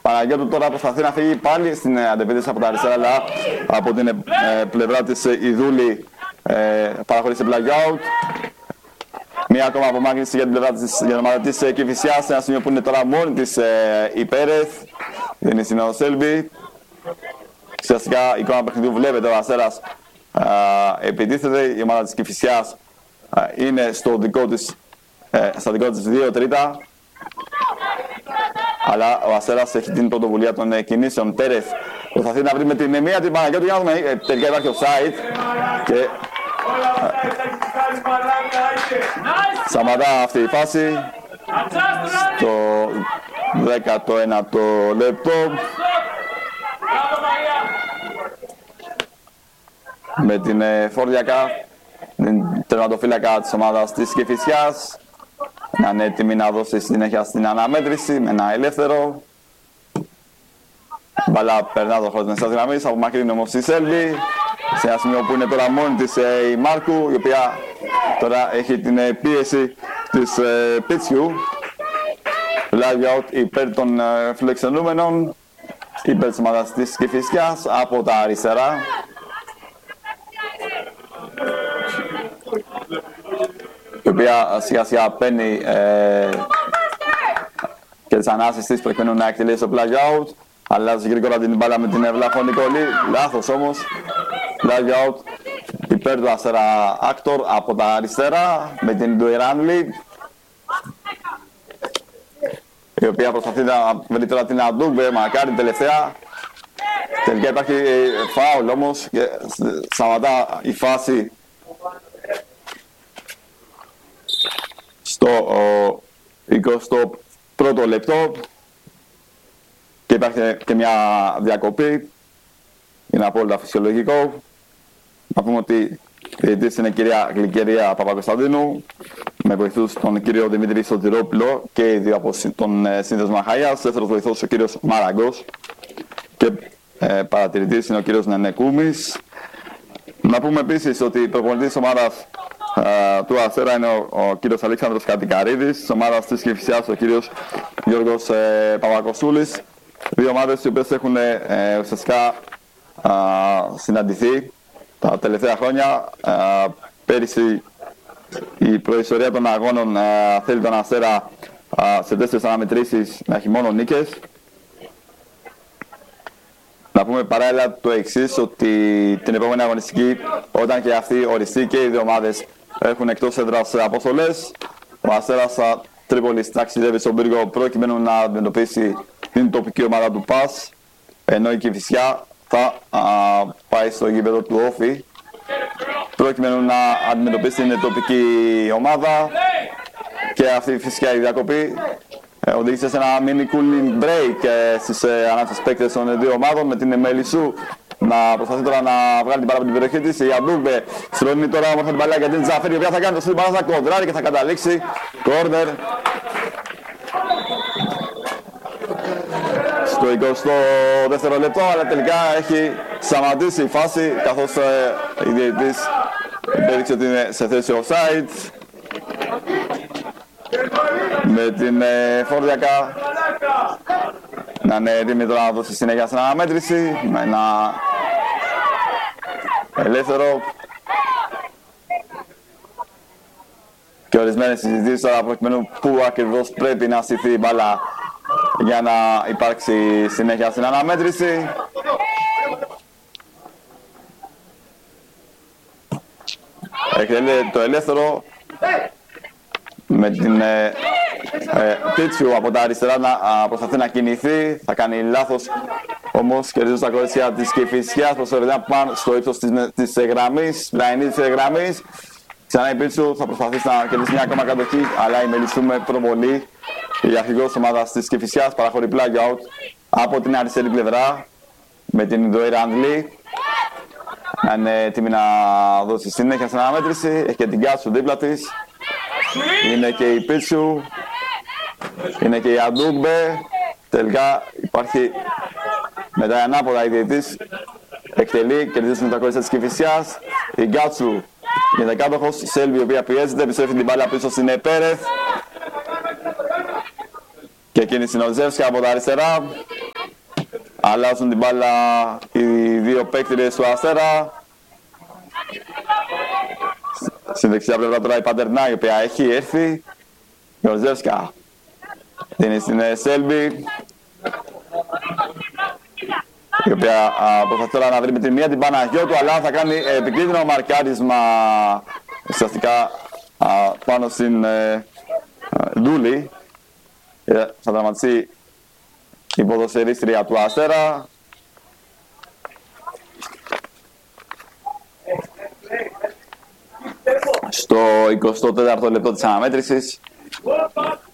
Παναγιώτου τώρα προσπαθεί να φύγει πάλι στην αντεπίθεση από τα αριστερά, αλλά από την πλευρά της Ιδούλη παραχωρεί σε plug out. Μία ακόμα απομάκρυνση για την πλευρά της ομάδα της Κηφισιάς, σε ένα σημείο που είναι τώρα μόνη της η Πέρεθ. Δεν είναι στην Σέλβι. Ουσιαστικά η εικόνα παιχνιδιού βλέπετε, ο Αστέρας επιτίθεται, η ομάδα της Κηφισιάς είναι στα δικό της 2 τρίτα. Αλλά ο Αστέρας έχει την πρωτοβουλία των κινήσεων. Πέρεθ προσπαθεί να βρει με την μία την Παναγιώτου για να δούμε. Τελικά υπάρχει offside και σταματά αυτή η φάση στο 19ο λεπτό με την Φόρδιακα, την τερματοφύλακα της ομάδας της Κηφισιάς, να είναι έτοιμη να δώσει συνέχεια στην αναμέτρηση με ένα ελεύθερο. Μπαλά περνά το χώρο της μεσάς γραμμής, απομακρύνει όμως η Σέλβη σε ένα σημείο που είναι τώρα μόνη της η Μάρκου, η οποία τώρα έχει την πίεση της Πίτσιου. Live out υπέρ των φιλοξενούμενων, υπέρ της ομάδας της Κηφισιάς από τα αριστερά. Η οποία σιγά σιγά παίρνει και τις ανάσεις της προκειμένου να εκτελέσει το plug out. Αλλάζει γρήγορα την μπάλα με την Ευλάχο Νικολή, λάθος όμως. Plug out υπέρ του Αστέρα Άκτορ από τα αριστερά με την Ντουιράνλι, η οποία προσπαθεί να βρει τώρα την Αντούγκμπε, μακάρι τελευταία. Τελικά υπάρχει φάουλ όμως και σταματά η φάση στο 21ο λεπτό και υπάρχει και μια διακοπή. Είναι απόλυτα φυσιολογικό. Να πούμε ότι η διαιτητής είναι η κυρία Γλυκερία Παπακοσταντίνου, με βοηθούς τον κύριο Δημήτρη Σωτηρόπουλο και οι δύο από τον σύνδεσμο Αχαΐας. Δεύτερος βοηθός ο κύριος Μαραγκός και παρατηρητής είναι ο κύριος Νενεκούμης. Να πούμε επίσης ότι η προπονητής της ομάδας του Αστέρα είναι ο κύριος Αλέξανδρος Κατικαρίδης, της ομάδας της Κηφισιάς ο κύριος Γιώργος Παπακοστούλης. Δύο ομάδες οι οποίες έχουν ουσιαστικά συναντηθεί τα τελευταία χρόνια. Πέρυσι η προϊστορία των αγώνων θέλει τον Αστέρα σε 4 αναμετρήσεις να έχει μόνο νίκες. Να πούμε παράλληλα το εξής, ότι την επόμενη αγωνιστική, όταν και αυτή οριστεί και οι δύο ομάδες έχουν εκτός έδρας αποστολές, ο Αστέρας Τρίπολης ταξιδεύει στον Πύργο προκειμένου να αντιμετωπίσει την τοπική ομάδα του ΠΑΣ, ενώ η Κηφισιά θα πάει στο γήπεδο του Όφη προκειμένου να αντιμετωπίσει την τοπική ομάδα. Και αυτή φυσικά η διακοπή οδήγησε σε ένα mini cooling break στις ανάμεσες παίκτες των δύο ομάδων, με την Μελισσού να προσπαθεί τώρα να βγάλει την μπάλα από την περιοχή της. Η Αντούμπε στρώνει τώρα όμως την μπάλα για την Τζαφέρη, η οποία θα κάνει το στρίπ, θα κοντράρει και θα καταλήξει corner στο 22ο λεπτό, αλλά τελικά έχει σταματήσει η φάση καθώς η διαιτητής υπέδειξε ότι είναι σε θέση offside. Με την Φόρδιακα να είναι έτοιμη τώρα να δώσει συνέχεια στην αναμέτρηση με ένα ελεύθερο και ορισμένες συζητήσεις τώρα προκειμένου πού ακριβώς πρέπει να στηθεί η μπάλα για να υπάρξει συνέχεια στην αναμέτρηση. Εκτελεί το ελεύθερο με την Πίτσιου από τα αριστερά να προσπαθεί να κινηθεί. Θα κάνει λάθος όμως, κερδίζει στα κορίτσια της Κηφισιάς, προσωρινά πάνω στο ύψος της γραμμής, πλαϊνή της γραμμής. Ξανά η Πίτσιου θα προσπαθήσει να κερδίσει μια ακόμα κατοχή, αλλά η Μελισσού με προβολή. Η αρχηγός ομάδας της Κηφισιάς παραχωρεί plug out από την αριστερή πλευρά με την Ντοϊράνδλη. Να είναι έτοιμη να δώσει συνέχεια στην αναμέτρηση. Έχει και την Κάτσου δίπλα της. Είναι και η Πίτσου. Είναι και η Αντούμπε. Τελικά υπάρχει μετά ανάποδα η διαιτητής. Εκτελεί, κερδίζουν τα κορίτσια της Κηφισιάς. Η Γκάτσου είναι κάτοχος. Η Σέλβη, η οποία πιέζεται, επιστρέφει την μπάλα πίσω στην Πέρεθ. Και εκείνη στην Οζεύσια από τα αριστερά. αλλάζουν την μπάλα οι δύο παίκτες του Αστέρα. Στην δεξιά πλευρά τώρα η Παντερνά, η οποία έχει έρθει. Η Ορζεύσκα δίνει στην Σέλμπι, η οποία προσπαθεί τώρα να βρει με τη μία την Παναγιώτου, αλλά θα κάνει επικίνδυνο μαρκάρισμα ουσιαστικά πάνω στην Ντούλη. Θα δραματιστεί η ποδοσφαιρίστρια του Αστέρα. Στο 24ο λεπτό της αναμέτρησης.